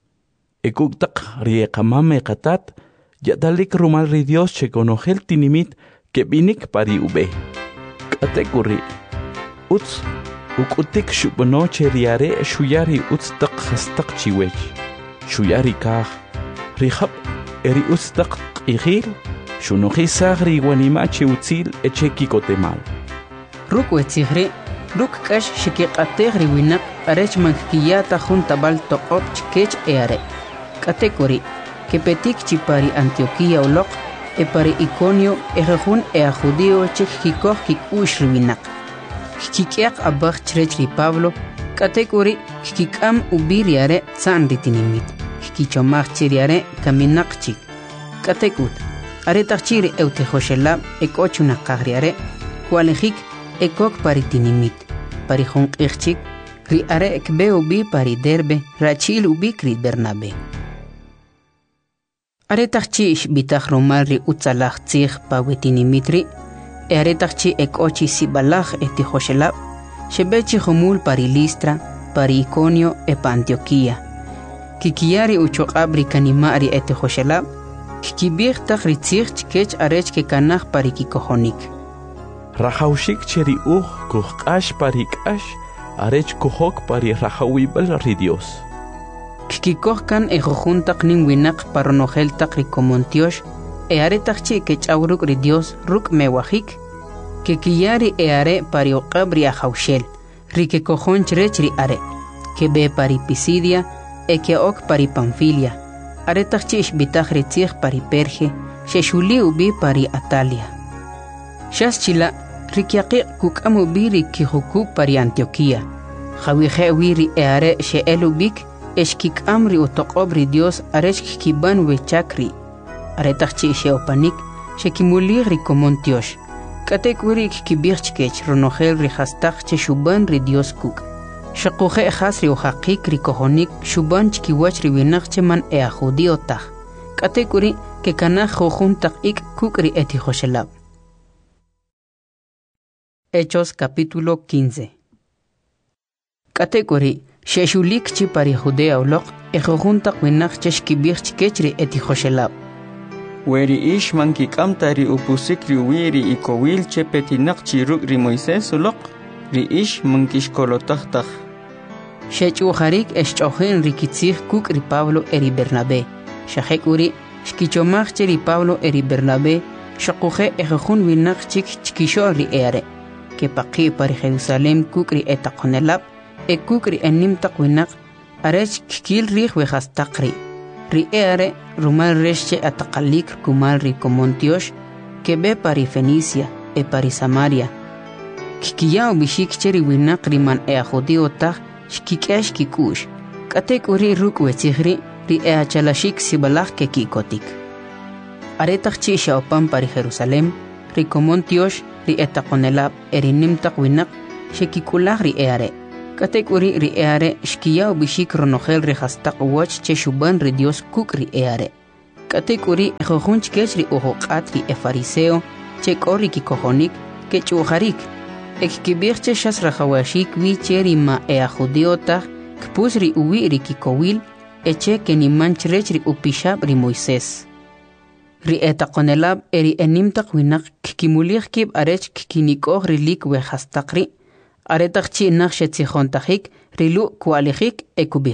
E kuktak ri ekamame katat, yadalik rumal ri Dios che conogel tinimit que binik pari ube. Katekuri, uts, ukutik shubno che riare shuyari uts tak hastak chiwech. Shuyari kah, rihab eri uts tak ihil, shunohi sagri wanima che utzil eche kikotemal. Ruk wetzihri, ruk kash shikikateh riwinak arech mankiyata juntabal tokop chkech eare. Katekuri, que petik chipari Antioquía olok, e pari Iconio ejejun e a judío chek kikoh kikush riwinak. Kikiak abach chrech ri Pablo, katekuri kikikam ubiriare tsan ritinimit. Kikichomach chiriare kaminak chik. Katekut, are tachiri eutejoshelab ekochuna kagriare, kualejik ekok paritinimit. Pari junk ichchik, ri are ekbe ubi pari derbe, rachil ubi kri Bernabé. Aretachchi bitach romal ri utzalach tzich pawetinimitri, e aretachchi ekochi sibalach etihoshelab, shebechi homul pari Listra, pari Iconio e pa Antioquía. Kikiari uchoqabri kanimari etihoshelab, kikibich tach ri tzich chkech arech ke kanach pari kikohonik. Rajaushik cheri uj kuhkash pari kash, arech kuhok pari rajawibel ri Dios. Kikikohkan e jojuntak nin winak paronogel tak rikomontiosh, e aretachchi ke chawruk ri Dios ruk mewajik, que kiyari e are pari oqabri a jaushel, ri que cojon chrech ri are, que be pari Pisidia, e que ok pari Panfilia, aretachchi bitach ri tzich pari Perge, sheshuli ubi pari Atalia. Shaschila, ri kiaqi kukamu biri kijuku pari Antioquía, jawije wiri e are she elubik, eshkik amri utoqobri Dios arechk kiban wechakri. Aretachchi sheopanik, shekimulir ri komontiosh. Katekuri kibirchkech ronogel ri hastach che shuban ri Dios kuk. Shakuje ejas ri ojaqik ri kohonik shuban chkiwach ri winach man e a judío taj. Katekuri ke kanach jojuntak ik kuk ri etihoshelab. Hechos capítulo quince. Katekuri Sheshulik chi pari Judea olok, ejojuntak winach cheshkibirch kechri etihoshelab. Weri ish mankikam tari upusik ri wiri ikowil che petinak chiruk ri Moisés olok, ri ish mankishkolotachtak. Shechuharik eschojen ri kitzich kuk ri Pablo eri Bernabé. Shahekuri, shkichomach che ri Pablo eri Bernabé, shakuje ejojun winach chik chkisho ri ere. Que paqi pari Jerusalem kuk ri etakonelab, e kukri enim takwinak arech kikil rih wehastakri. Ri eare rumal resche ataqalik kumal ri komontiosh que be pari Fenicia e pari Samaria. Kikiya ubishik cheri winak riman e a judío tag shkikesh kikush. Katek uri ruk wechihri ri e a chalashik sibalach ke kikotik. Aretach chi shaopan pari Jerusalem, ri komontiosh ri etaqonelab eri nimtaq winaq shekikulah ri eare. Katek uri ri eare shkiyaw bishik ronogel ri hastaq wach che shuban ri Dios kuk ri eare. Katek uri ejojun chkech ri ojoqat ri e fariseo che kori ki kojonik ke chujarik. Ek kibir che shas rajawashik wi che ri ma ea judiotah kpus ri uwi ri kikowil eche ke ni manchrech ri upishab ri Moisés. Ri etaqonelab eri enimtaq winaq kikimulich kib arech kikinikoj ri lik we hastaqri aretaq chi naqshe tsijontajik rilu kualijik ekubij.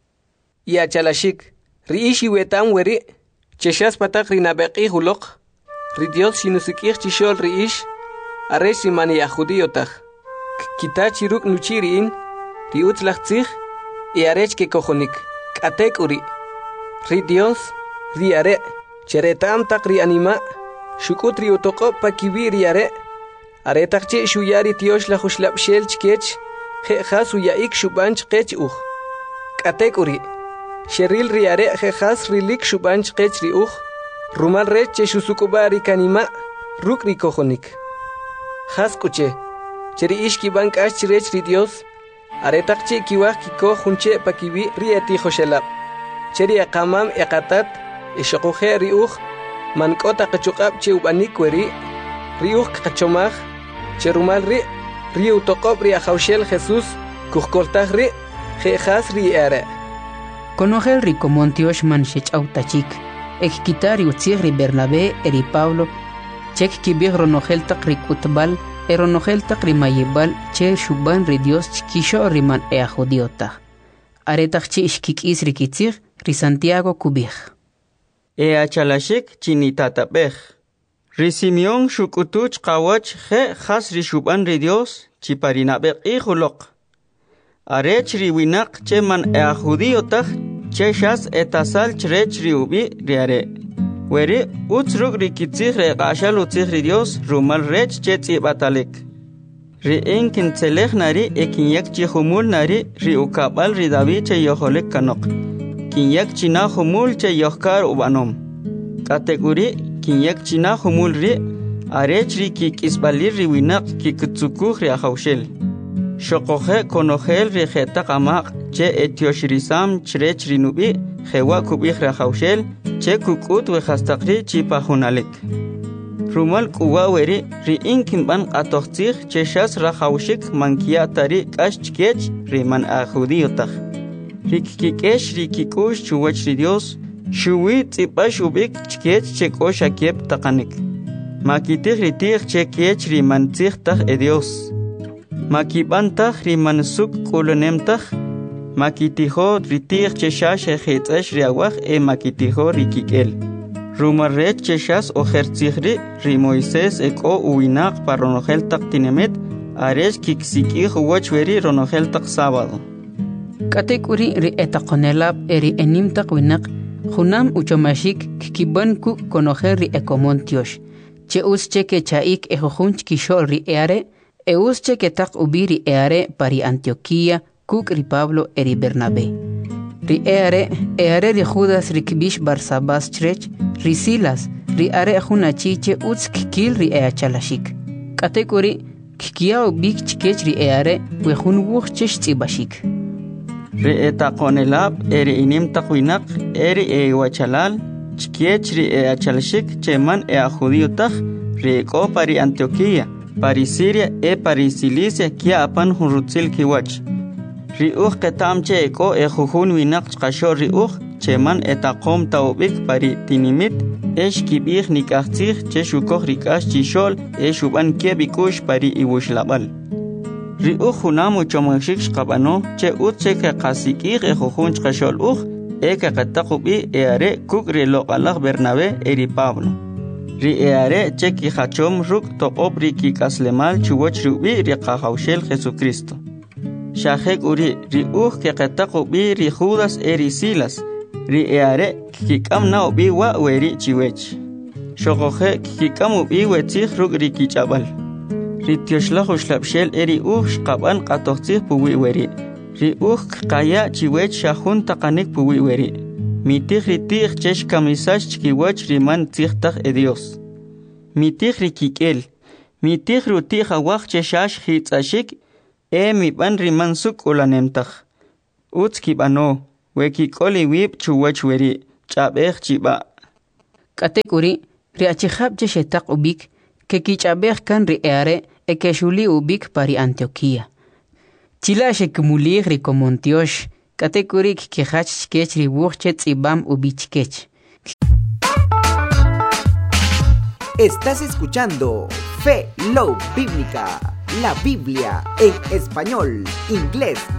Ya chalashik ri ishi wetam weri cheshas patak ri nabeqi huloq ri Dios shinusikij chishol ri ish arech ri mani judiotaj kitachi ruk nuchiriin ri utzlajtzij y arech ke kojonik katek uri ri Dios ri are cheretam takri anima shukutri utoko pakibiri are are takchi shuyari tiosh la khuslab shel chkech khe khasu yaik shubanch qech uj katek uri sheril ri are khe khas rilik shubanch qech ri uj rumal re che shusukubari kanima rukri kojonik khas kuche cheri ishki bank ash chirech ri Dios are takchi kiwaj kiko junche pakibi ri eti khoshelab cheri aqamam eqatat ishaqoje riuj mankota qachuqab che ubanik weri riuj qachomaj che rumal ri riu toqob ri ajawshel Jesús kujkoltaj ri jejas ri are Conogel ri komontiosh man shechautachik ek kitari utzig ri Bernabé eri Pablo chek kibig ronogel taq ri kutbal eronogel taq ri mayibal che shuban ri Dios chkisho ri man e jodiota aretaq chi ishkikis ri kitzig ri Santiago kubig E achalashik chinitatapej. Ri Simeón shukutuch qawach je khas ri shuban ri Dios chiparinabek ijuloq. Arech ri winak che man e a judiotaj che shas etasal chrech ri ubi ri are. Weri utzruk ri kitzig re qashal utzig ri Dios rumal rech che tzibatalek. Ri enkin tselej nari ekin yak chihumul nari ri ukabal ri David che yoholek kanok. Kinyak china humul che yohkar ubanom. Kategori kinyak china humul ri arech ri ki kisbalir ri winak ki kutsukuj ri ajawshel. Shokoje konogel ri jeta qamaq che etioshrisam chrech ri nubi jewa kubij ri ajawshel che kukut we hastaqri chi pajunalek. Rumal kuwa weri ri inkimban qatoqtzig che shas rajawshik mankiatari kashchkech ri man ajudiotaj. Rikikesh rikikush chuwach ri Dios shuwi tsipash ubik chkech chekosh akiep taqanik makitij ritij chekech ri mantzij taj e Dios makibantaj ri mansuk kulunemtaj makitijo ritij cheshash ejitzesh ri awaj e makitijo rikikel rumarrech cheshas ojertzijri ri Moisés eko uwinaq pa ronogel taq tinemet aresh kiksikij uwach weri ronogel taq sábado Katek uri ri etaqonelab eri enimtaq winaq junam uchomashik kikiban ku konojer ri ekomontiosh che us cheke chaik ejojunch kishol ri eare e us cheke taq ubi ri eare pari Antioquía kuk ri Pablo eri Bernabé ri eare eare ri Judas ri kibish Barsabas chrech ri Silas ri are junachi che uts kikil ri eachalashik Katek uri kikiao bik chkech ri eare wejun wuch chesh tzibashik Ri etaqonelab eri inim taqwinak eri e wachalal chkiech ri e achalshik cheman e a judiotaj ri eko pari Antioquía pari Siria e pari Cilicia kia apan hunrutzil kiwach ri uj ketam che eko e jujun winak chqasho ri uj cheman etaqom taubik pari tinimit esh kibij nikajtzij che shukoj rikash chishol e shuban kiebikush pari iwushlabal ri uj junam uchomashik shqabano che utche ke qasikij e jujun chqashol uj e ke qataqubi e are kuk ri loqalaj Bernabé eri Pablo ri e are che ki hachom ruk toqob ri ki kaslemal chuwoch rubi ri qajawshel Jesucristo shajek uri ri uj ke qataqubi ri Judas eri Silas ri e are ki kamna ubi wa weri chiwech shoqoje ki kamu bi wetzij ruk ri ki chabal ri tioshlah ushlabshel eri uj shqaban qatoqtzij puwi weri ri uj qaya chiwech shajun taqanik puwi weri mitij ri tij chesh kamisash chkiwach ri man tzijtaj e Dios mitij ri kik'el mi tihru tiha waqche shash hitsashik e mi ban rimansuk ulanemtaj utski bano weki koli wib chuwach weri chabej chiba katekuri riachihab je shetaq ubik que kichabej kan riare e que shuli ubik pari Antioquía chila shekmulig ri komontiosh katekurik que hach skech ri wuchet ibam ubichkech. Estás escuchando Fe Love Bíblica, la Biblia en español, inglés